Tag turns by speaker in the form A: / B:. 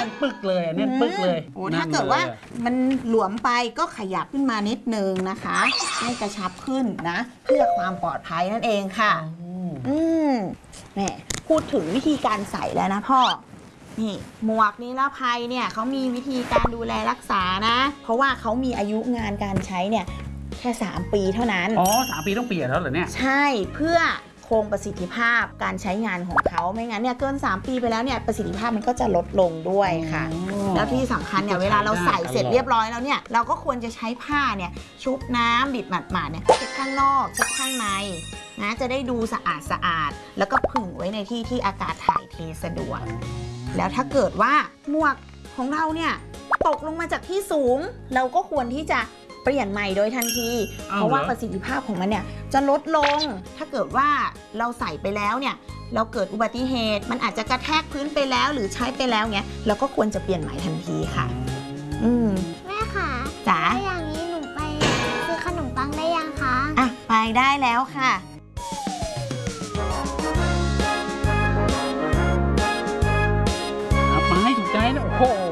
A: น่นปึกเลยแน่นปึกเลย
B: โอ้ถ้าเกิดว่ามันหลวมไปก็ขยับขึ้นมานิดนึงนะคะให้กระชับขึ้นนะเพื่อความปลอดภัยนั่นเองค่ะแหมพูดถึงวิธีการใส่แล้วนะพ่อนี่หมวกนิรภัยเนี่ยเขามีวิธีการดูแลรักษานะเพราะว่าเขามีอายุงานการใช้เนี่ยแค่3 ปีเท่านั้น
A: อ๋อ3 ปีต้องเปลี่ยนแล้วเหรอเนี่ย
B: ใช่เพื่อคงประสิทธิภาพการใช้งานของเขาไม่งั้นเนี่ยเกิน3 ปีไปแล้วเนี่ยประสิทธิภาพมันก็จะลดลงด้วยค่ะแล้วที่สำคัญเนี่ยเวลาเราใส่เสร็จเรียบร้อยแล้วเนี่ยเราก็ควรจะใช้ผ้าเนี่ยชุบน้ำบิดหมาดๆเนี่ยเช็ดข้างนอกเช็ดข้างในนะจะได้ดูสะอาดแล้วก็ผึ่งไว้ในที่ที่อากาศถ่ายเทสะดวกแล้วถ้าเกิดว่าหมวกของเราเนี่ยตกลงมาจากที่สูงเราก็ควรที่จะเปลี่ยนใหม่โดยทันทีเพราะว่าประสิทธิภาพของมันเนี่ยจะลดลงถ้าเกิดว่าเราใส่ไปแล้วเนี่ยเราเกิดอุบัติเหตุมันอาจจะกระแทกพื้นไปแล้วหรือใช้ไปแล้วเงี้ยเราก็ควรจะเปลี่ยนใหม่ทันทีค่ะ
C: แม่ค่ะ
B: จ๋า
C: อย่างนี้หนูไปซื้อขนมปังได้ยังคะ
B: อ่ะไปได้แล้วค่ะ
A: เอาไปถูกใจนะโอ้โห